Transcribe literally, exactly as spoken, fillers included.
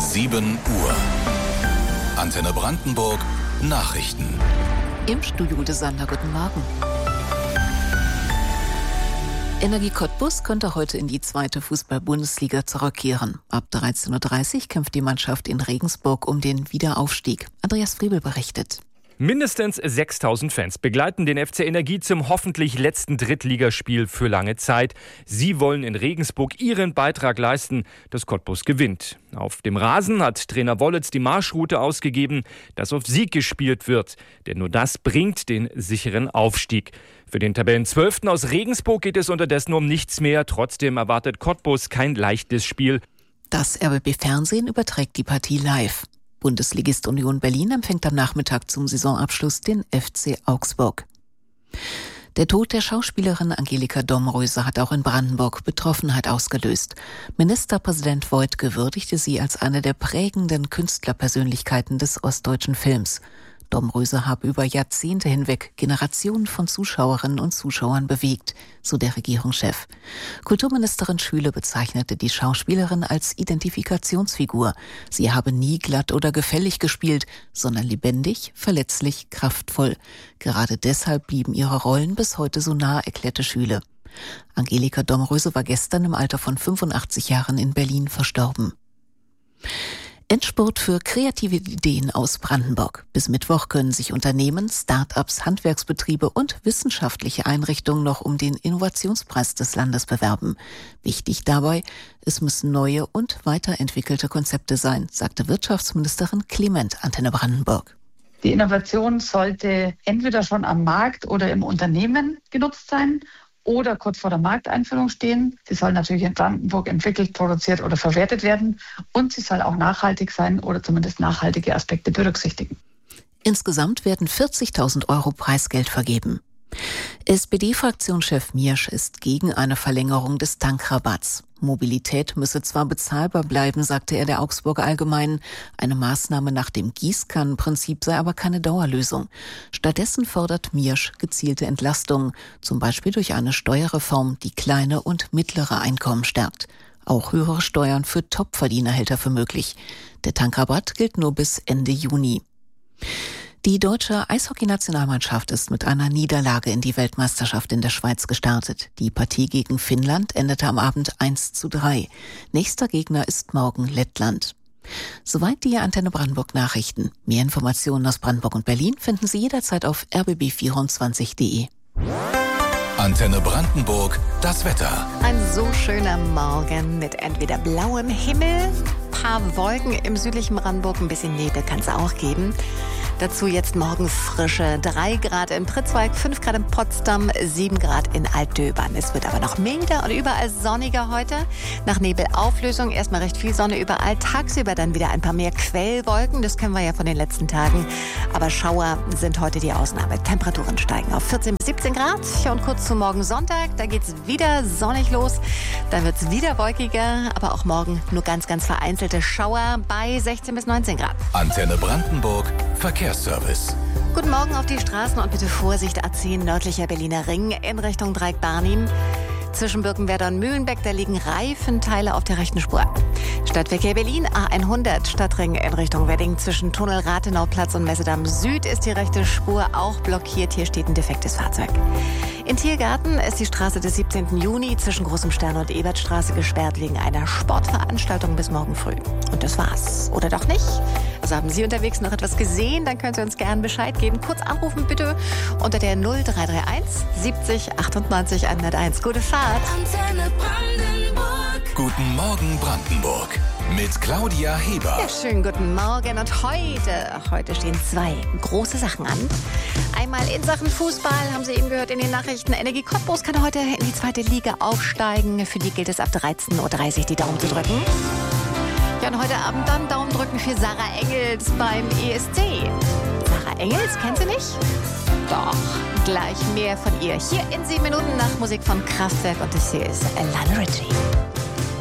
sieben Uhr. Antenne Brandenburg Nachrichten. Im Studio de Sander, guten Morgen. Energie Cottbus könnte heute in die zweite Fußball-Bundesliga zurückkehren. Ab dreizehn Uhr dreißig kämpft die Mannschaft in Regensburg um den Wiederaufstieg. Andreas Friebel berichtet. Mindestens sechstausend Fans begleiten den F C Energie zum hoffentlich letzten Drittligaspiel für lange Zeit. Sie wollen in Regensburg ihren Beitrag leisten, dass Cottbus gewinnt. Auf dem Rasen hat Trainer Wollitz die Marschroute ausgegeben, dass auf Sieg gespielt wird. Denn nur das bringt den sicheren Aufstieg. Für den Tabellenzwölften aus Regensburg geht es unterdessen um nichts mehr. Trotzdem erwartet Cottbus kein leichtes Spiel. Das R B B Fernsehen überträgt die Partie live. Bundesligist Union Berlin empfängt am Nachmittag zum Saisonabschluss den F C Augsburg. Der Tod der Schauspielerin Angelika Domröse hat auch in Brandenburg Betroffenheit ausgelöst. Ministerpräsident Woidke würdigte sie als eine der prägenden Künstlerpersönlichkeiten des ostdeutschen Films. Domröse habe über Jahrzehnte hinweg Generationen von Zuschauerinnen und Zuschauern bewegt, so der Regierungschef. Kulturministerin Schüle bezeichnete die Schauspielerin als Identifikationsfigur. Sie habe nie glatt oder gefällig gespielt, sondern lebendig, verletzlich, kraftvoll. Gerade deshalb blieben ihre Rollen bis heute so nah, erklärte Schüle. Angelika Domröse war gestern im Alter von fünfundachtzig Jahren in Berlin verstorben. Endspurt für kreative Ideen aus Brandenburg. Bis Mittwoch können sich Unternehmen, Start-ups, Handwerksbetriebe und wissenschaftliche Einrichtungen noch um den Innovationspreis des Landes bewerben. Wichtig dabei, es müssen neue und weiterentwickelte Konzepte sein, sagte Wirtschaftsministerin Clement, Antenne Brandenburg. Die Innovation sollte entweder schon am Markt oder im Unternehmen genutzt sein oder kurz vor der Markteinführung stehen. Sie soll natürlich in Brandenburg entwickelt, produziert oder verwertet werden. Und sie soll auch nachhaltig sein oder zumindest nachhaltige Aspekte berücksichtigen. Insgesamt werden vierzigtausend Euro Preisgeld vergeben. S P D-Fraktionschef Miersch ist gegen eine Verlängerung des Tankrabatts. Mobilität müsse zwar bezahlbar bleiben, sagte er der Augsburger Allgemeinen. Eine Maßnahme nach dem Gießkannenprinzip sei aber keine Dauerlösung. Stattdessen fordert Miersch gezielte Entlastungen, zum Beispiel durch eine Steuerreform, die kleine und mittlere Einkommen stärkt. Auch höhere Steuern für Topverdiener hält er für möglich. Der Tankrabatt gilt nur bis Ende Juni. Die deutsche Eishockey-Nationalmannschaft ist mit einer Niederlage in die Weltmeisterschaft in der Schweiz gestartet. Die Partie gegen Finnland endete am Abend eins zu drei. Nächster Gegner ist morgen Lettland. Soweit die Antenne Brandenburg Nachrichten. Mehr Informationen aus Brandenburg und Berlin finden Sie jederzeit auf r b b vierundzwanzig punkt d e. Antenne Brandenburg, das Wetter. Ein so schöner Morgen mit entweder blauem Himmel, paar Wolken im südlichen Brandenburg, ein bisschen Nebel kann es auch geben. Dazu jetzt morgen frische drei Grad in Pritzwalk, fünf Grad in Potsdam, sieben Grad in Altdöbern. Es wird aber noch milder und überall sonniger heute. Nach Nebelauflösung erstmal recht viel Sonne überall. Tagsüber dann wieder ein paar mehr Quellwolken. Das kennen wir ja von den letzten Tagen. Aber Schauer sind heute die Ausnahme. Temperaturen steigen auf vierzehn bis siebzehn Grad. Ja, und kurz zu morgen Sonntag, da geht's wieder sonnig los. Dann wird's wieder wolkiger. Aber auch morgen nur ganz, ganz vereinzelte Schauer bei sechzehn bis neunzehn Grad. Antenne Brandenburg, Verkehrsservice. Guten Morgen auf die Straßen und bitte Vorsicht, A zehn nördlicher Berliner Ring in Richtung Dreieck-Barnim. Zwischen Birkenwerder und Mühlenbeck, da liegen Reifenteile auf der rechten Spur. Stadtverkehr Berlin, A hundert, Stadtring in Richtung Wedding. Zwischen Tunnel Rathenauplatz und Messedamm Süd ist die rechte Spur auch blockiert. Hier steht ein defektes Fahrzeug. In Tiergarten ist die Straße des siebzehnten Juni zwischen Großem Stern und Ebertstraße gesperrt wegen einer Sportveranstaltung bis morgen früh. Und das war's. Oder doch nicht? Also haben Sie unterwegs noch etwas gesehen? Dann können Sie uns gerne Bescheid geben. Kurz anrufen bitte unter der null drei drei eins siebzig achtundneunzig hunderteins. Gute Fahrt. Antenne Brandenburg. Guten Morgen Brandenburg mit Claudia Heber. Ja, schönen guten Morgen. Und heute, heute stehen zwei große Sachen an. Einmal in Sachen Fußball, haben Sie eben gehört in den Nachrichten. Energie Cottbus kann heute in die zweite Liga aufsteigen. Für die gilt es ab dreizehn Uhr dreißig die Daumen zu drücken. Ja, und heute Abend dann Daumen drücken für Sarah Engels beim E S C. Sarah Engels, kennst du nicht? Doch, gleich mehr von ihr. Hier in sieben Minuten nach Musik von Kraftwerk und das hier ist Lionel Richie.